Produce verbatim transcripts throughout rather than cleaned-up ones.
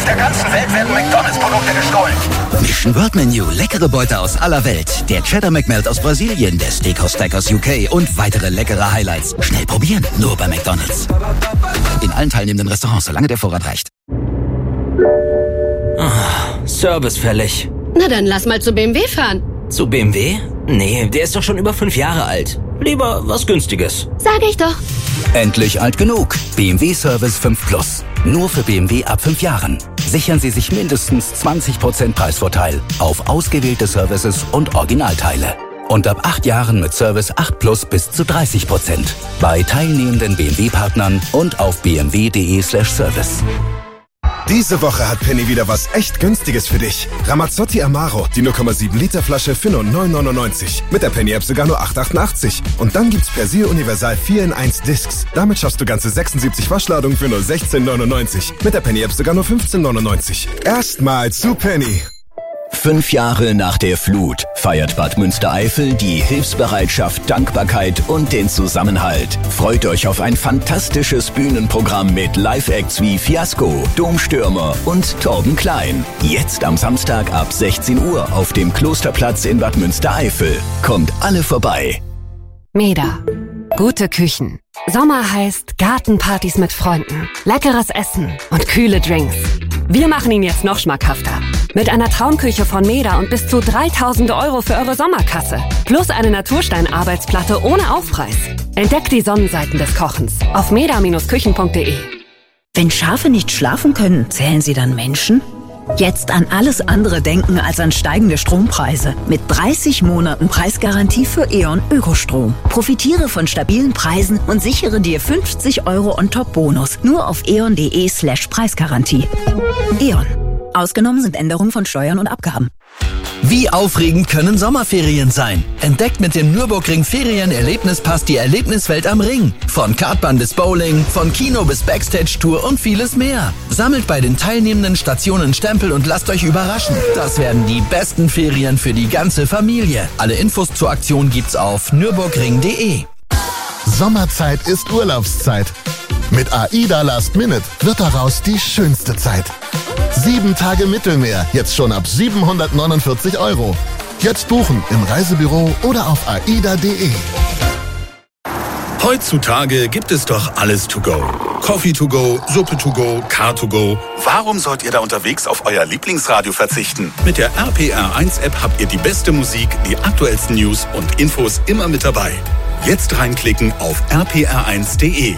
Aus der ganzen Welt werden McDonalds-Produkte gestohlen. Mission World Menu, leckere Beute aus aller Welt. Der Cheddar McMelt aus Brasilien, der Steakhouse Stack aus U K und weitere leckere Highlights. Schnell probieren, nur bei McDonalds. In allen teilnehmenden Restaurants, solange der Vorrat reicht. Oh, Service fällig. Na dann lass mal zu B M W fahren. Zu B M W? Nee, der ist doch schon über fünf Jahre alt. Lieber was Günstiges. Sag ich doch. Endlich alt genug. B M W Service fünf Plus. Nur für B M W ab fünf Jahren. Sichern Sie sich mindestens zwanzig Prozent Preisvorteil auf ausgewählte Services und Originalteile. Und ab acht Jahren mit Service acht Plus bis zu dreißig Prozent. Bei teilnehmenden B M W-Partnern und auf b m w punkt d e slash service. Diese Woche hat Penny wieder was echt Günstiges für dich. Ramazzotti Amaro, die null Komma sieben Liter Flasche für nur neun neunundneunzig. Mit der Penny-App sogar nur acht achtundachtzig. Und dann gibt's Persil Universal vier in eins Discs. Damit schaffst du ganze sechsundsiebzig Waschladungen für nur sechzehn neunundneunzig. Mit der Penny-App sogar nur fünfzehn neunundneunzig. Erstmal zu Penny. Fünf Jahre nach der Flut feiert Bad Münstereifel die Hilfsbereitschaft, Dankbarkeit und den Zusammenhalt. Freut euch auf ein fantastisches Bühnenprogramm mit Live-Acts wie Fiasko, Domstürmer und Torben Klein. Jetzt am Samstag ab sechzehn Uhr auf dem Klosterplatz in Bad Münstereifel. Kommt alle vorbei. Meda. Gute Küchen. Sommer heißt Gartenpartys mit Freunden, leckeres Essen und kühle Drinks. Wir machen ihn jetzt noch schmackhafter. Mit einer Traumküche von Meda und bis zu dreitausend Euro für eure Sommerkasse. Plus eine Naturstein-Arbeitsplatte ohne Aufpreis. Entdeckt die Sonnenseiten des Kochens auf meda Bindestrich küchen punkt de. Wenn Schafe nicht schlafen können, zählen sie dann Menschen? Jetzt an alles andere denken als an steigende Strompreise. Mit dreißig Monaten Preisgarantie für E.ON Ökostrom. Profitiere von stabilen Preisen und sichere dir fünfzig Euro On-Top-Bonus. Nur auf eon punkt de slash Preisgarantie. E.ON. Ausgenommen sind Änderungen von Steuern und Abgaben. Wie aufregend können Sommerferien sein? Entdeckt mit dem Nürburgring Ferien-Erlebnispass die Erlebniswelt am Ring. Von Kartbahn bis Bowling, von Kino bis Backstage-Tour und vieles mehr. Sammelt bei den teilnehmenden Stationen Stempel und lasst euch überraschen. Das werden die besten Ferien für die ganze Familie. Alle Infos zur Aktion gibt's auf nürburgring punkt de. Sommerzeit ist Urlaubszeit. Mit AIDA Last Minute wird daraus die schönste Zeit. Sieben Tage Mittelmeer, jetzt schon ab siebenhundertneunundvierzig Euro. Jetzt buchen im Reisebüro oder auf aida punkt de. Heutzutage gibt es doch alles to go. Coffee to go, Suppe to go, Car to go. Warum sollt ihr da unterwegs auf euer Lieblingsradio verzichten? Mit der R P R eins App habt ihr die beste Musik, die aktuellsten News und Infos immer mit dabei. Jetzt reinklicken auf r p r eins punkt de.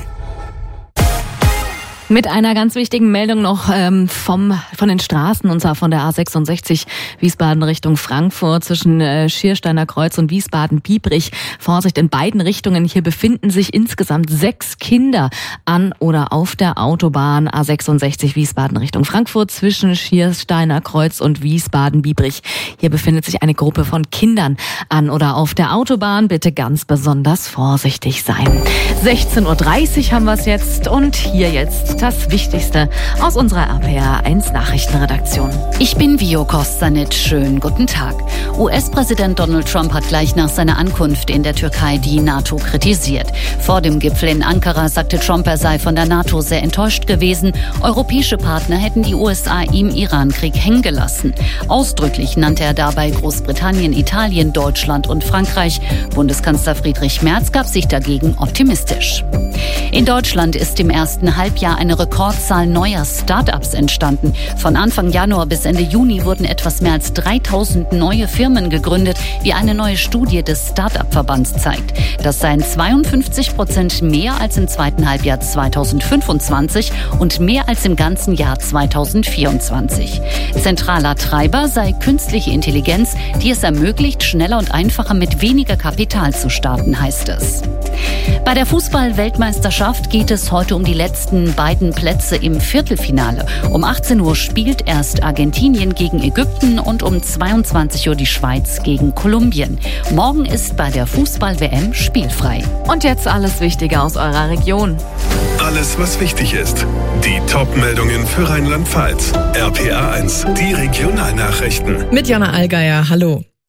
Mit einer ganz wichtigen Meldung noch ähm, vom von den Straßen, und zwar von der A sechsundsechzig Wiesbaden Richtung Frankfurt zwischen äh, Schiersteiner Kreuz und Wiesbaden-Biebrich. Vorsicht in beiden Richtungen. Hier befinden sich insgesamt sechs Kinder an oder auf der Autobahn A sechsundsechzig Wiesbaden Richtung Frankfurt zwischen Schiersteiner Kreuz und Wiesbaden-Biebrich. Hier befindet sich eine Gruppe von Kindern an oder auf der Autobahn. Bitte ganz besonders vorsichtig sein. sechzehn Uhr dreißig haben wir es jetzt und hier jetzt das Wichtigste aus unserer R P R eins Nachrichtenredaktion. Ich bin Vio Kostanit. Schönen guten Tag. U S-Präsident Donald Trump hat gleich nach seiner Ankunft in der Türkei die NATO kritisiert. Vor dem Gipfel in Ankara sagte Trump, er sei von der NATO sehr enttäuscht gewesen. Europäische Partner hätten die U S A im Iran-Krieg hängen gelassen. Ausdrücklich nannte er dabei Großbritannien, Italien, Deutschland und Frankreich. Bundeskanzler Friedrich Merz gab sich dagegen optimistisch. In Deutschland ist im ersten Halbjahr eine Rekordzahl neuer Start-ups entstanden. Von Anfang Januar bis Ende Juni wurden etwas mehr als dreitausend neue Firmen gegründet, wie eine neue Studie des Start-up-Verbands zeigt. Das seien zweiundfünfzig Prozent mehr als im zweiten Halbjahr zweitausendfünfundzwanzig und mehr als im ganzen Jahr zweitausendvierundzwanzig. Zentraler Treiber sei künstliche Intelligenz, die es ermöglicht, schneller und einfacher mit weniger Kapital zu starten, heißt es. Bei der Fußball-Weltmeisterschaft geht es heute um die letzten beiden Plätze im Viertelfinale. Um achtzehn Uhr spielt erst Argentinien gegen Ägypten und um zweiundzwanzig Uhr die Schweiz gegen Kolumbien. Morgen ist bei der Fußball-W M spielfrei. Und jetzt alles Wichtige aus eurer Region. Alles, was wichtig ist. Die Top-Meldungen für Rheinland-Pfalz. R P R eins, die Regionalnachrichten. Mit Jana Allgeier, hallo.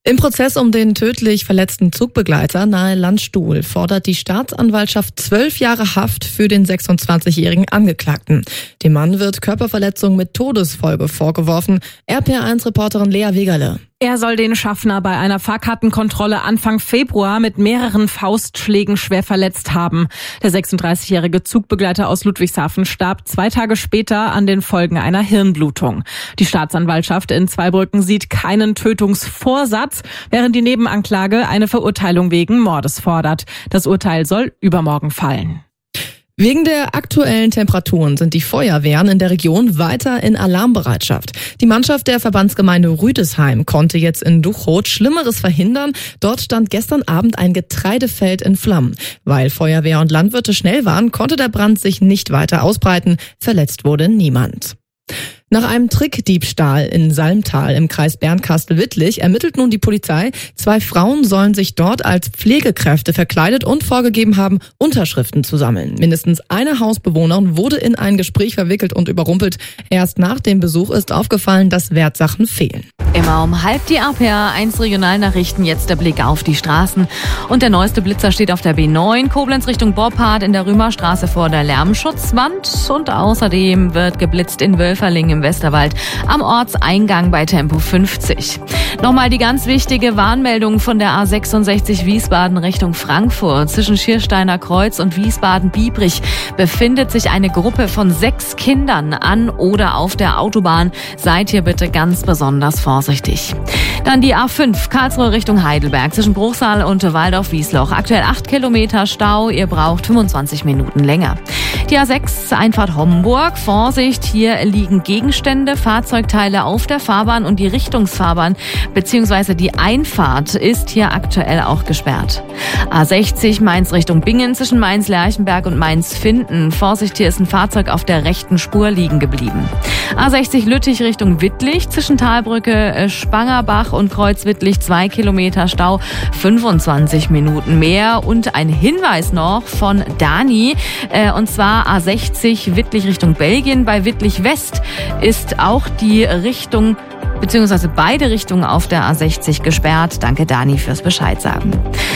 Im Prozess um den tödlich verletzten Zugbegleiter nahe Landstuhl fordert die Staatsanwaltschaft zwölf Jahre Haft für den sechsundzwanzigjährigen Angeklagten. Dem Mann wird Körperverletzung mit Todesfolge vorgeworfen. R P R eins Reporterin Lea Wegerle. Er soll den Schaffner bei einer Fahrkartenkontrolle Anfang Februar mit mehreren Faustschlägen schwer verletzt haben. Der sechsunddreißigjährige Zugbegleiter aus Ludwigshafen starb zwei Tage später an den Folgen einer Hirnblutung. Die Staatsanwaltschaft in Zweibrücken sieht keinen Tötungsvorsatz, während die Nebenanklage eine Verurteilung wegen Mordes fordert. Das Urteil soll übermorgen fallen. Wegen der aktuellen Temperaturen sind die Feuerwehren in der Region weiter in Alarmbereitschaft. Die Mannschaft der Verbandsgemeinde Rüdesheim konnte jetzt in Duchroth Schlimmeres verhindern. Dort stand gestern Abend ein Getreidefeld in Flammen. Weil Feuerwehr und Landwirte schnell waren, konnte der Brand sich nicht weiter ausbreiten. Verletzt wurde niemand. Nach einem Trickdiebstahl in Salmtal im Kreis Bernkastel-Wittlich ermittelt nun die Polizei. Zwei Frauen sollen sich dort als Pflegekräfte verkleidet und vorgegeben haben, Unterschriften zu sammeln. Mindestens eine Hausbewohnerin wurde in ein Gespräch verwickelt und überrumpelt. Erst nach dem Besuch ist aufgefallen, dass Wertsachen fehlen. Immer um halb die R P R eins Regionalnachrichten, jetzt der Blick auf die Straßen. Und der neueste Blitzer steht auf der B neun, Koblenz Richtung Boppard in der Römerstraße vor der Lärmschutzwand. Und außerdem wird geblitzt in Wölferling im Westerwald am Ortseingang bei Tempo fünfzig. Nochmal die ganz wichtige Warnmeldung von der A sechsundsechzig Wiesbaden Richtung Frankfurt. Zwischen Schiersteiner Kreuz und Wiesbaden-Biebrich befindet sich eine Gruppe von sechs Kindern an oder auf der Autobahn. Seid hier bitte ganz besonders vorsichtig. Dann die A fünf, Karlsruhe Richtung Heidelberg, zwischen Bruchsal und Waldorf-Wiesloch. Aktuell acht Kilometer Stau, ihr braucht fünfundzwanzig Minuten länger. Die A sechs, Einfahrt Homburg, Vorsicht, hier liegen Gegenstände, Fahrzeugteile auf der Fahrbahn und die Richtungsfahrbahn bzw. die Einfahrt ist hier aktuell auch gesperrt. A sechzig, Mainz Richtung Bingen, zwischen Mainz-Lerchenberg und Mainz-Finden. Vorsicht, hier ist ein Fahrzeug auf der rechten Spur liegen geblieben. A sechzig Lüttich Richtung Wittlich, zwischen Talbrücke, Spangerbach und Kreuz-Wittlich, zwei Kilometer Stau, fünfundzwanzig Minuten mehr. Und ein Hinweis noch von Dani, äh, und zwar A sechzig Wittlich Richtung Belgien. Bei Wittlich West ist auch die Richtung beziehungsweise beide Richtungen auf der A sechzig gesperrt. Danke Dani fürs Bescheid sagen.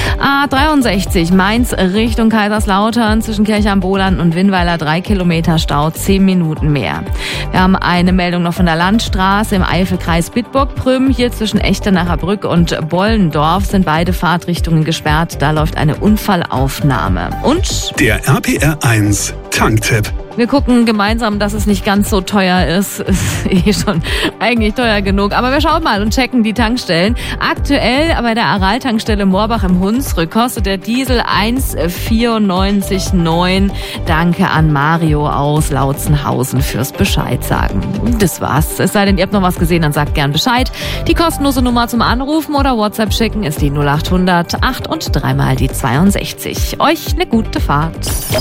A dreiundsechzig Mainz Richtung Kaiserslautern, zwischen Kirche am Boland und Winnweiler, drei Kilometer Stau, zehn Minuten mehr. Wir haben eine Meldung noch von der Landstraße im Eifelkreis Bitburg-Prüm. Hier zwischen Echtenacher Brück und Bollendorf sind beide Fahrtrichtungen gesperrt. Da läuft eine Unfallaufnahme. Und der R P R eins Tanktipp. Wir gucken gemeinsam, dass es nicht ganz so teuer ist. Ist eh schon eigentlich teuer genug. Aber wir schauen mal und checken die Tankstellen. Aktuell bei der Aral-Tankstelle Moorbach im Hunsrück kostet der Diesel eins Komma vierundneunzig neun. Danke an Mario aus Lautzenhausen fürs Bescheid sagen. Das war's. Es sei denn, ihr habt noch was gesehen, dann sagt gern Bescheid. Die kostenlose Nummer zum Anrufen oder WhatsApp schicken ist die null acht hundert acht und dreimal die zweiundsechzig. Euch eine gute Fahrt.